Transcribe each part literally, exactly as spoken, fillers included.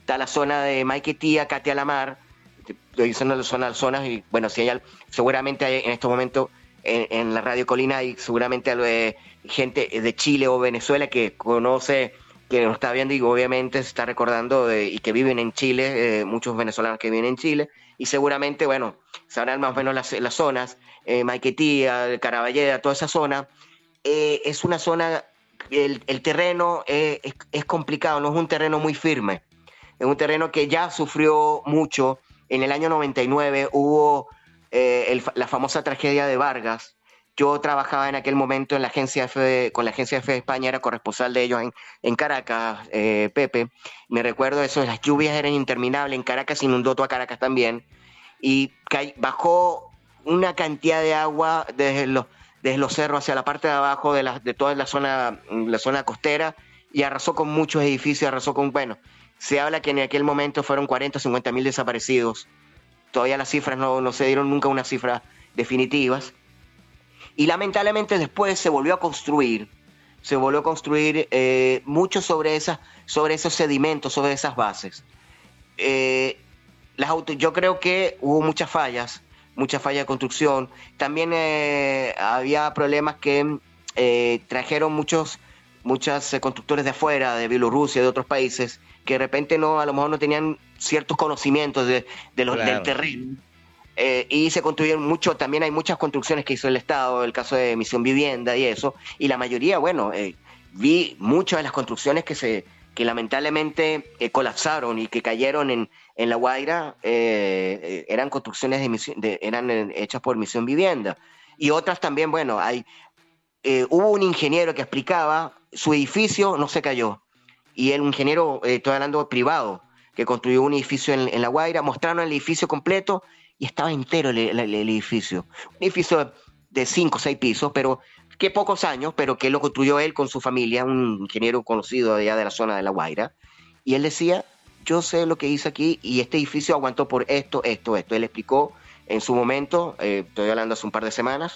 está la zona de Maiquetía, Catia la Mar, son las zonas, zonas y bueno, si hay, al- seguramente hay en estos momentos en, en la Radio Colina hay seguramente eh, gente de Chile o Venezuela que conoce, que nos está viendo y obviamente se está recordando de, y que viven en Chile, eh, muchos venezolanos que viven en Chile, y seguramente, bueno, sabrán más o menos las, las zonas, eh, Maiquetía, Caraballeda, toda esa zona, eh, es una zona, el, el terreno eh, es, es complicado, no es un terreno muy firme, es un terreno que ya sufrió mucho. En el año noventa y nueve hubo eh, el, la famosa tragedia de Vargas. Yo trabajaba en aquel momento en la agencia F, con la agencia F de España, era corresponsal de ellos en, en Caracas, eh, Pepe. Me recuerdo eso, las lluvias eran interminables, en Caracas inundó toda Caracas también, y bajó una cantidad de agua desde los, desde los cerros hacia la parte de abajo de, la, de toda la zona, la zona costera, y arrasó con muchos edificios, arrasó con, bueno, se habla que en aquel momento fueron cuarenta o cincuenta mil desaparecidos. Todavía las cifras no, no se dieron nunca unas cifras definitivas. Y lamentablemente después se volvió a construir, se volvió a construir eh, mucho sobre, esa, sobre esos sedimentos, sobre esas bases. Eh, las auto, yo creo que hubo muchas fallas, muchas fallas de construcción. También eh, había problemas que eh, trajeron muchos, muchos eh, constructores de afuera, de Bielorrusia, de otros países, que de repente no, a lo mejor no tenían ciertos conocimientos de, de los, del Claro, terreno. Eh, y se construyeron mucho, también hay muchas construcciones que hizo el Estado, el caso de Misión Vivienda y eso, y la mayoría, bueno, eh, vi muchas de las construcciones que se que lamentablemente eh, colapsaron y que cayeron en, en La Guaira, eh, eh, eran construcciones de, misión, de eran eh, hechas por Misión Vivienda. Y otras también, bueno, hay eh, hubo un ingeniero que explicaba, su edificio no se cayó, y el ingeniero, eh, estoy hablando privado, que construyó un edificio en, en La Guaira, mostraron el edificio completo y estaba entero el, el, el edificio. Un edificio de cinco o seis pisos, pero que pocos años, pero que lo construyó él con su familia, un ingeniero conocido allá de la zona de La Guaira. Y él decía, yo sé lo que hice aquí y este edificio aguantó por esto, esto, esto. Él explicó en su momento, eh, estoy hablando hace un par de semanas,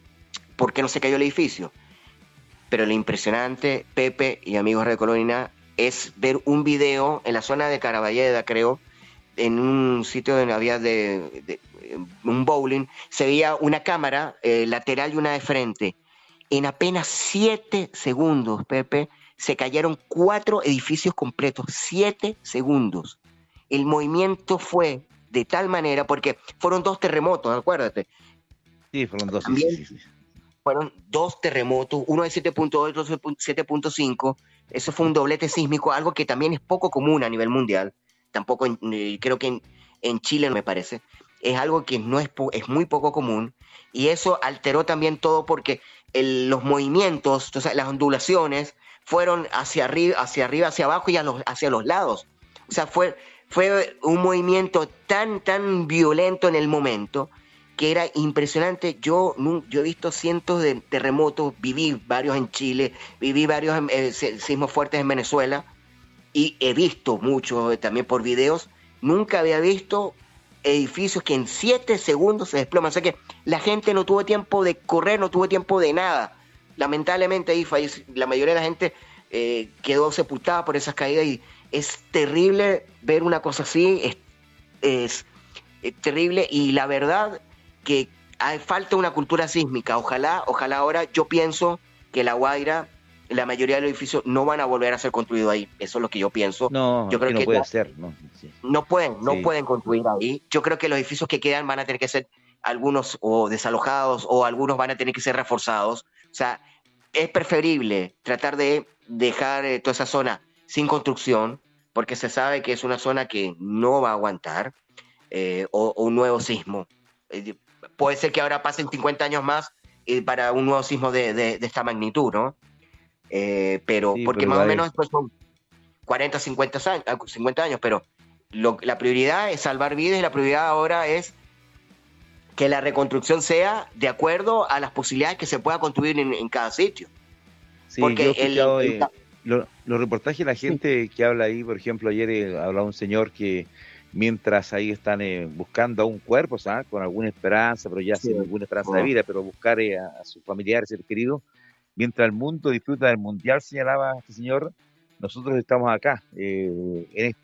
por qué no se cayó el edificio. Pero lo impresionante, Pepe y amigos de Colorina, es ver un video en la zona de Caraballeda, creo, en un sitio donde había de, de, un bowling, se veía una cámara eh, lateral y una de frente. En apenas siete segundos, Pepe, se cayeron cuatro edificios completos. Siete segundos. El movimiento fue de tal manera, porque fueron dos terremotos, acuérdate. sí, fueron dos, sí, sí, También sí, sí. fueron dos terremotos, uno de siete punto dos, otro de siete punto cinco. Eso fue un doblete sísmico, algo que también es poco común a nivel mundial. Tampoco, en, eh, creo que en, en Chile no me parece. Es algo que no es, es muy poco común. Y eso alteró también todo porque el, los movimientos, o sea, las ondulaciones, fueron hacia arriba, hacia arriba, hacia abajo y a los, hacia los lados. O sea, fue, fue un movimiento tan, tan violento en el momento que era impresionante. Yo, yo he visto cientos de terremotos, viví varios en Chile, viví varios eh, sismos fuertes en Venezuela y he visto muchos eh, también por videos. Nunca había visto edificios que en siete segundos se desploman. O sea que la gente no tuvo tiempo de correr, no tuvo tiempo de nada. Lamentablemente ahí fallece, la mayoría de la gente eh, quedó sepultada por esas caídas y es terrible ver una cosa así, es, es, es terrible y la verdad que hay, falta una cultura sísmica. Ojalá, ojalá ahora yo pienso que La Guaira, la mayoría de los edificios no van a volver a ser construidos ahí. Eso es lo que yo pienso. No, Yo es creo que no que puede ya ser, ¿no? Sí, no pueden, no sí. pueden construir ahí. Yo creo que los edificios que quedan van a tener que ser algunos o desalojados o algunos van a tener que ser reforzados. O sea, es preferible tratar de dejar eh, toda esa zona sin construcción porque se sabe que es una zona que no va a aguantar eh, o, o un nuevo sismo. Eh, puede ser que ahora pasen cincuenta años más eh, para un nuevo sismo de, de, de esta magnitud, ¿no? Eh, pero, Sí, porque pero más o igual menos es, estos son cuarenta, cincuenta años, cincuenta años, pero lo, la prioridad es salvar vidas y la prioridad ahora es que la reconstrucción sea de acuerdo a las posibilidades que se pueda construir en, en cada sitio. sí, yo Porque he el, escuchado el, eh, lo- los reportajes de la sí, gente que habla ahí, por ejemplo, ayer eh, hablaba un señor que mientras ahí están eh, buscando a un cuerpo, ¿sabes? Con alguna esperanza, pero ya sí, sin ninguna esperanza de sí. vida, pero buscar eh, a, a sus familiares, seres queridos, mientras el mundo disfruta del mundial, señalaba este señor, nosotros estamos acá, eh, en